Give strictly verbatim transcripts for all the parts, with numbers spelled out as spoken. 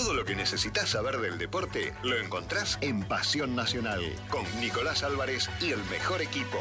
Todo lo que necesitas saber del deporte lo encontrás en Pasión Nacional, con Nicolás Álvarez y el mejor equipo.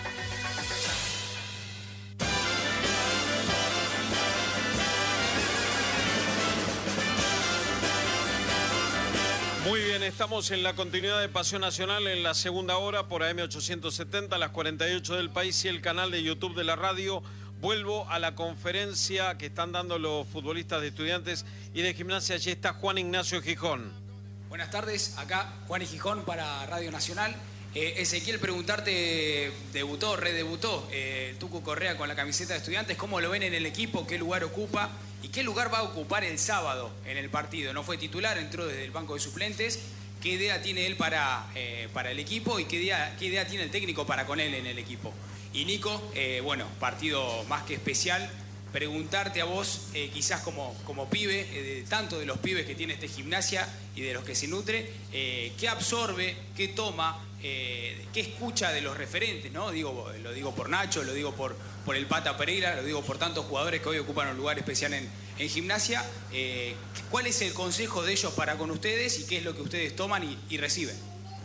Muy bien, estamos en la continuidad de Pasión Nacional en la segunda hora por A M ochocientos setenta, a las cuarenta y ocho del país y el canal de YouTube de la radio. Vuelvo a la conferencia que están dando los futbolistas de Estudiantes y de Gimnasia. Allí está Juan Ignacio Gijón. Buenas tardes, acá Juan y Gijón para Radio Nacional. Eh, Ezequiel, preguntarte, debutó, redebutó eh, el Tucu Correa con la camiseta de Estudiantes. ¿Cómo lo ven en el equipo? ¿Qué lugar ocupa? ¿Y qué lugar va a ocupar el sábado en el partido? No fue titular, entró desde el banco de suplentes. ¿Qué idea tiene él para, eh, para el equipo y qué idea, qué idea tiene el técnico para con él en el equipo? Y Nico, eh, bueno, partido más que especial. Preguntarte a vos, eh, quizás como, como pibe, eh, de, tanto de los pibes que tiene este Gimnasia y de los que se nutre, eh, ¿qué absorbe, qué toma, eh, qué escucha de los referentes, ¿no? Digo, lo digo por Nacho, lo digo por, por el Pata Pereira, lo digo por tantos jugadores que hoy ocupan un lugar especial en, en Gimnasia. Eh, ¿Cuál es el consejo de ellos para con ustedes y qué es lo que ustedes toman y, y reciben?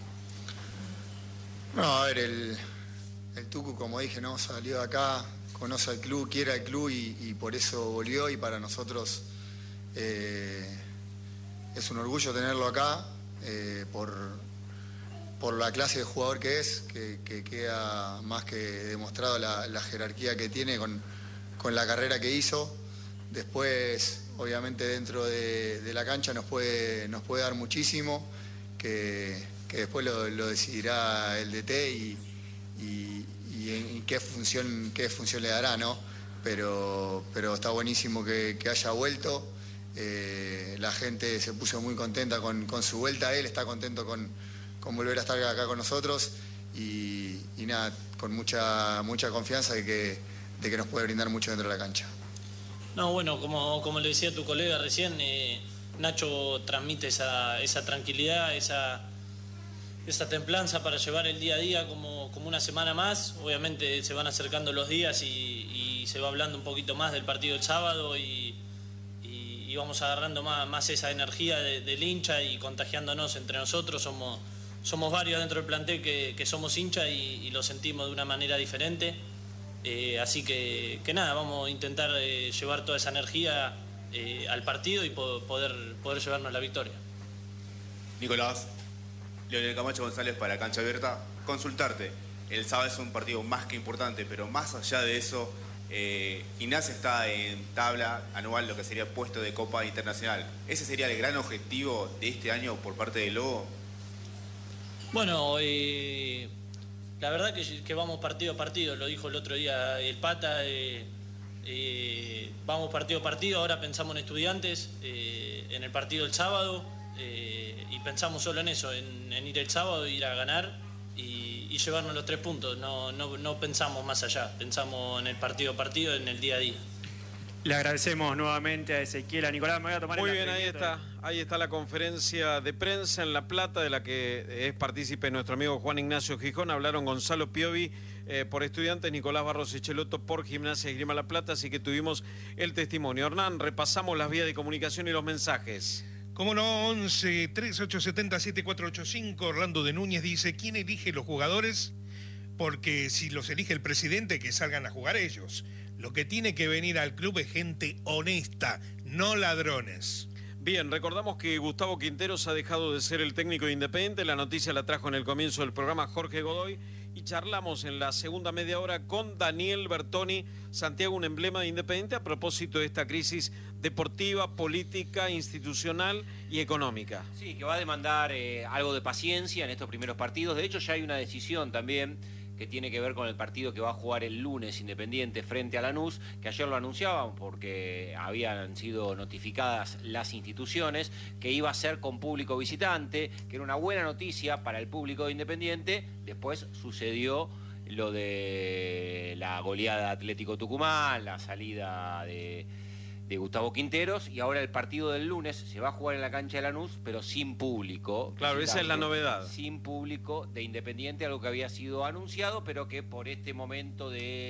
No, a ver, el, el Tucu, como dije, no salió de acá, conoce al club, quiere al club y, y por eso volvió, y para nosotros eh, es un orgullo tenerlo acá eh, por, por la clase de jugador que es, que, que queda más que demostrado la, la jerarquía que tiene con, con la carrera que hizo. Después, obviamente, dentro de, de la cancha nos puede, nos puede dar muchísimo, que, que después lo, lo decidirá el D T y, y y en qué función, qué función le dará, ¿no? Pero, pero está buenísimo que, que haya vuelto. Eh, la gente se puso muy contenta con, con su vuelta, él está contento con, con volver a estar acá con nosotros y, y nada, con mucha, mucha confianza de que, de que nos puede brindar mucho dentro de la cancha. No, bueno, como, como le decía tu colega recién, eh, Nacho transmite esa, esa tranquilidad, esa... esa templanza para llevar el día a día como, como una semana más. Obviamente se van acercando los días y, y se va hablando un poquito más del partido del sábado y, y, y vamos agarrando más, más esa energía de, del hincha y contagiándonos entre nosotros. Somos, somos varios dentro del plantel que, que somos hinchas y, y lo sentimos de una manera diferente. Eh, así que, que nada, vamos a intentar eh, llevar toda esa energía eh, al partido y po poder, poder llevarnos la victoria. Nicolás, Leonel Camacho González para Cancha Abierta. Consultarte, el sábado es un partido más que importante, pero más allá de eso, eh, Gimnasia está en tabla anual, lo que sería puesto de Copa Internacional. ¿Ese sería el gran objetivo de este año por parte del Lobo? Bueno, eh, la verdad que, que vamos partido a partido, lo dijo el otro día el Pata, eh, eh, vamos partido a partido, ahora pensamos en Estudiantes, eh, en el partido del sábado. Eh, y pensamos solo en eso, en, en ir el sábado, ir a ganar y, y llevarnos los tres puntos. No, no, no pensamos más allá, pensamos en el partido a partido, en el día a día. Le agradecemos nuevamente a Ezequiel, a Nicolás. Me voy a tomar Muy el bien, ahí está, ahí está la conferencia de prensa en La Plata, de la que es partícipe nuestro amigo Juan Ignacio Gijón. Hablaron Gonzalo Piovi eh, por Estudiantes, Nicolás Barros Echeloto por Gimnasia Esgrima La Plata, así que tuvimos el testimonio. Hernán, repasamos las vías de comunicación y los mensajes. Cómo no, once, treinta y ocho setenta, setenta y cuatro ochenta y cinco. Orlando de Núñez dice, ¿quién elige los jugadores? Porque si los elige el presidente, que salgan a jugar ellos. Lo que tiene que venir al club es gente honesta, no ladrones. Bien, recordamos que Gustavo Quinteros ha dejado de ser el técnico de Independiente. La noticia la trajo en el comienzo del programa Jorge Godoy. Y charlamos en la segunda media hora con Daniel Bertoni, Santiago, un emblema de Independiente, a propósito de esta crisis deportiva, política, institucional y económica. Sí, que va a demandar eh, algo de paciencia en estos primeros partidos. De hecho, ya hay una decisión también que tiene que ver con el partido que va a jugar el lunes Independiente frente a Lanús, que ayer lo anunciaban porque habían sido notificadas las instituciones, que iba a ser con público visitante, que era una buena noticia para el público de Independiente. Después sucedió lo de la goleada de Atlético Tucumán, la salida de, de Gustavo Quinteros, y ahora el partido del lunes se va a jugar en la cancha de Lanús, pero sin público. Claro, esa es la novedad. Sin público de Independiente, algo que había sido anunciado, pero que por este momento de,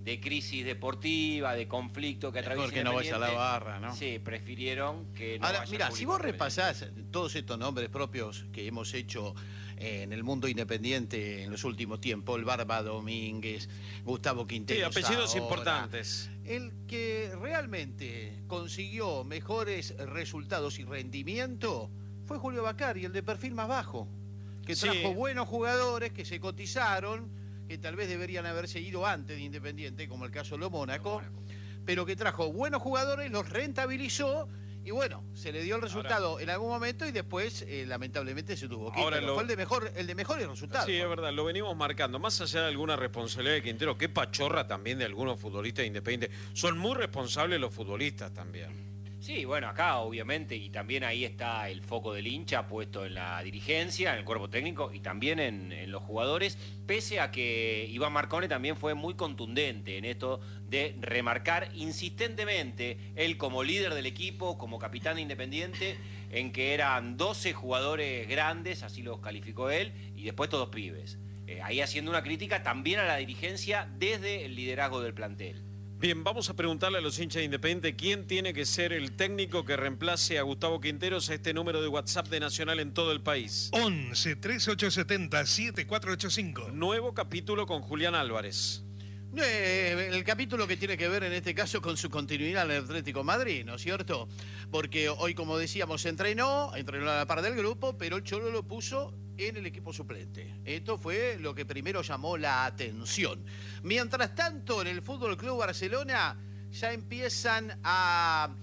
de crisis deportiva, de conflicto que atraviesa Mejor que no vaya a la barra, ¿no? Sí, prefirieron que no Ahora, vaya mira, público si vos Independiente. repasás todos estos nombres propios que hemos hecho eh, en el mundo independiente en los últimos tiempos, el Barba Domínguez, Gustavo Sí, Quintero, apellidos Saora, importantes. el que realmente consiguió mejores resultados y rendimiento fue Julio Bacari, el de perfil más bajo, que Sí. trajo buenos jugadores que se cotizaron, que tal vez deberían haberse ido antes de Independiente, como el caso de Lo Mónaco, pero que trajo buenos jugadores, los rentabilizó y bueno, se le dio el resultado Ahora, en algún momento y después eh, lamentablemente se tuvo que ir, Ahora pero lo- fue el de mejor, el de mejores resultados. Sí, es verdad, lo venimos marcando. Más allá de alguna responsabilidad de Quintero, qué pachorra también de algunos futbolistas independientes. Son muy responsables los futbolistas también. Sí, bueno, acá obviamente, y también ahí está el foco del hincha puesto en la dirigencia, en el cuerpo técnico y también en, en los jugadores, pese a que Iván Marcone también fue muy contundente en esto de remarcar insistentemente, él como líder del equipo, como capitán de Independiente, en que eran doce jugadores grandes, así los calificó él, y después todos pibes. Eh, ahí haciendo una crítica también a la dirigencia desde el liderazgo del plantel. Bien, vamos a preguntarle a los hinchas de Independiente quién tiene que ser el técnico que reemplace a Gustavo Quinteros a este número de WhatsApp de Nacional en todo el país. once, treinta y ocho setenta, setenta y cuatro ochenta y cinco. Nuevo capítulo con Julián Álvarez. Eh, el capítulo que tiene que ver en este caso con su continuidad en el Atlético Madrid, ¿no es cierto? Porque hoy, como decíamos, entrenó, entrenó a la par del grupo, pero el Cholo lo puso en el equipo suplente. Esto fue lo que primero llamó la atención. Mientras tanto, en el Fútbol Club Barcelona ya empiezan a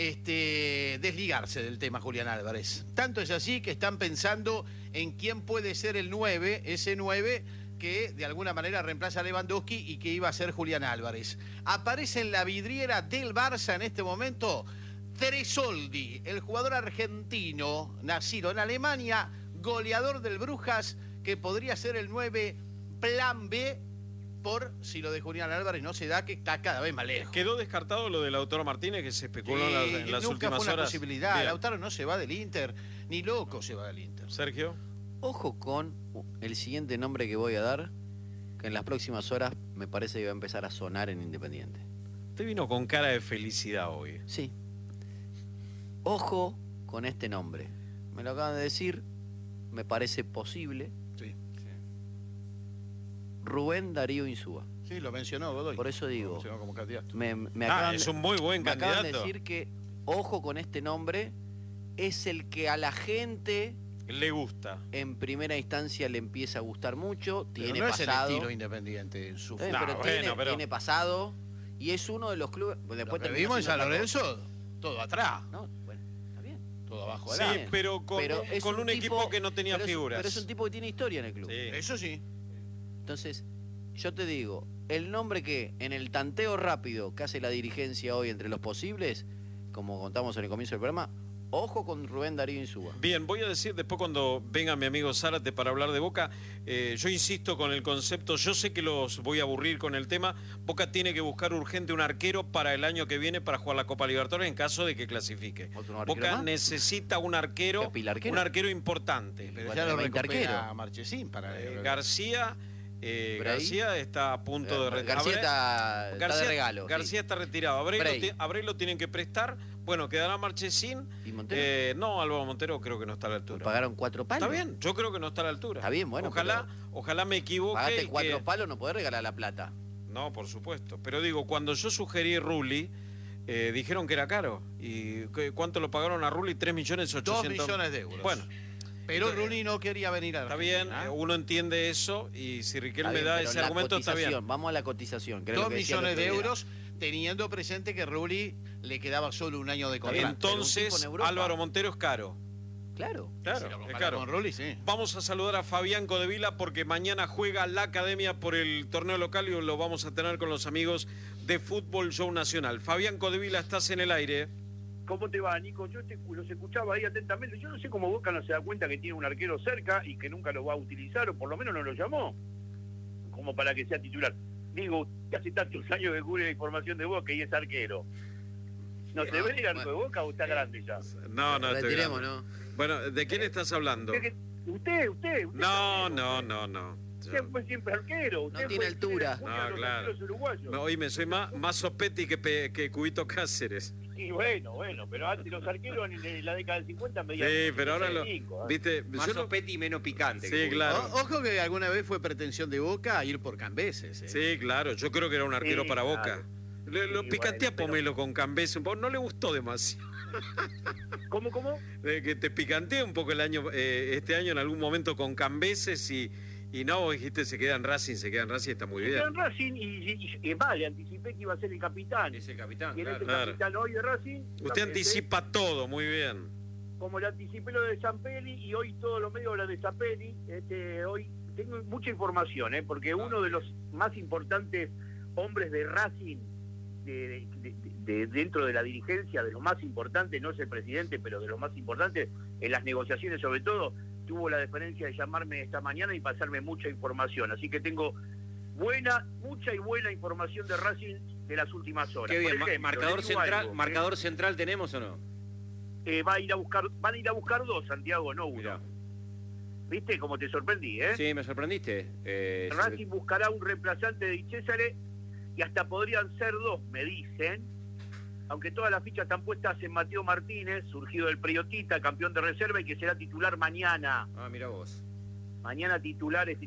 este, desligarse del tema Julián Álvarez. Tanto es así que están pensando en quién puede ser el nueve, ese nueve que de alguna manera reemplaza a Lewandowski y que iba a ser Julián Álvarez. Aparece en la vidriera del Barça en este momento Tresoldi, el jugador argentino, nacido en Alemania, goleador del Brujas, que podría ser el nueve plan B por si lo de Julián Álvarez no se da, que está cada vez más lejos. Quedó descartado lo de Lautaro Martínez, que se especuló en las, en Sí, las nunca últimas fue una horas. posibilidad. Bien. Lautaro no se va del Inter, ni loco se va del Inter. Sergio. Ojo con el siguiente nombre que voy a dar, que en las próximas horas me parece que va a empezar a sonar en Independiente. Usted vino con cara de felicidad hoy. Sí. Ojo con este nombre. Me lo acaban de decir, me parece posible. Sí. Rubén Darío Insúa. Sí, lo mencionó Godoy. Por eso digo, Lo mencionó como candidato. me, me Ah, acaban, es de- un muy buen me acaban de candidato. decir que ojo con este nombre, es el que a la gente Le gusta. en primera instancia le empieza a gustar mucho, Pero tiene no es el pasado. estilo Independiente en su Eh, No, pero, bueno, tiene, pero- tiene pasado y es uno de los clubes. Lo Después que terminó vimos en siendo San otra cosa. Lorenzo, todo atrás, No, bueno, está bien. todo abajo Sí, del Bien. pero con, Pero un, es con un tipo- equipo que no tenía pero es- figuras. pero es un tipo que tiene historia en el club. Sí. Eso sí. Entonces, yo te digo, el nombre que en el tanteo rápido que hace la dirigencia hoy entre los posibles, como contamos en el comienzo del programa, ojo con Rubén Darío Insúa. Bien, voy a decir después cuando venga mi amigo Zárate para hablar de Boca, eh, yo insisto con el concepto, yo sé que los voy a aburrir con el tema, Boca tiene que buscar urgente un arquero para el año que viene para jugar la Copa Libertadores en caso de que clasifique. ¿Otro arquero Boca más? necesita un arquero, ¿Qué pila arquero? un arquero importante. Pero Bueno, ya lo veinte recupera arquero. Marchesín para Eh, García, eh, Bray. García está a punto de retirar. García está, está de regalo. sí. García está retirado. A Bray, Bray. lo, ti- a Bray lo tienen que prestar. Bueno, quedará Marchesín. ¿Y Montero? Eh, no, Álvaro Montero creo que no está a la altura. Pagaron cuatro palos. Está bien, yo creo que no está a la altura. Está bien, bueno, Ojalá, ojalá me equivoque. Pagaste y cuatro que- palos, no podés regalar la plata. No, por supuesto. Pero digo, cuando yo sugerí Rulli, eh, dijeron que era caro. ¿Y qué- cuánto lo pagaron a Rulli? tres millones ochocientos. Dos millones de euros. Bueno, Pero Entonces, Rulli no quería venir a la está bien, Argentina, eh, ¿eh? uno entiende eso y si Riquelme Está bien, da pero ese la argumento está bien. cotización, vamos a la cotización. que era lo Dos que decía el millones de otro día. euros, teniendo presente que Rulli le quedaba solo un año de contrato. Entonces, pero un tipo en Europa. Álvaro Montero es caro. Claro. Claro, Si lo es compara caro. con Rulli, sí. Vamos a saludar a Fabián Codevila porque mañana juega la academia por el torneo local y lo vamos a tener con los amigos de Fútbol Show Nacional. Fabián Codevila, estás en el aire. ¿Cómo te va, Nico? Yo te, los escuchaba ahí atentamente. Yo no sé cómo Boca no se da cuenta que tiene un arquero cerca y que nunca lo va a utilizar, o por lo menos no lo llamó, como para que sea titular. Digo, usted hace tantos años que cubre la información de Boca y es arquero. ¿No se ve el arco de Boca o está grande ya? No, no, estoy Retiremos, grande. ¿no? Bueno, ¿de quién estás hablando? Usted, usted, usted. usted No, está no, bien, no, no. Usted fue siempre arquero. Usted No tiene fue altura. siempre No, de los claro. arqueros uruguayos. No, oíme, soy más, más Sopetti que, Pe- que Cubito Cáceres. Y bueno, bueno, pero antes los arqueros en, en la década del cincuenta medían Sí, pero ahora lo. cinco, ¿eh? ¿Viste? Más Yo no- Sopetti y menos picante. Sí, que Cubito. claro. O- ojo que alguna vez fue pretensión de Boca ir por Cambeses. ¿eh? Sí, claro. Yo creo que era un arquero Sí, para claro. Boca. Le- lo Sí, picantea bueno, pero- Pomelo con Cambese un poco. No le gustó demasiado. ¿Cómo, cómo? Eh, que te picantea un poco el año, eh, este año en algún momento con Cambeses y, y no, vos dijiste se queda en Racing, se queda en Racing, está muy bien. Quedó en Racing y, y, y, y más, le anticipé que iba a ser el capitán. Es el capitán, Y en claro. este Claro. capitán hoy de Racing. Usted anticipa todo, muy bien. Como le anticipé lo de Zampelli y hoy todos los medios hablan de Zampelli, este, hoy tengo mucha información, ¿eh? Porque uno de los más importantes hombres de Racing, de, de- de- de- dentro de la dirigencia, de los más importantes, no es el presidente, pero de los más importantes, en las negociaciones sobre todo, tuvo la deferencia de llamarme esta mañana y pasarme mucha información. Así que tengo buena, mucha y buena información de Racing de las últimas horas. Qué bien, Por ma- ejemplo, marcador le digo central, algo, marcador central tenemos o no? eh, va a ir a buscar, van a ir a buscar dos, Santiago, no uno. Mirá. ¿Viste cómo te sorprendí, eh? Sí, me sorprendiste. Eh, Racing buscará un reemplazante de Di Césare y hasta podrían ser dos, me dicen. Aunque todas las fichas están puestas en Mateo Martínez, surgido del Priotita, campeón de reserva y que será titular mañana. Ah, mira vos. Mañana titular es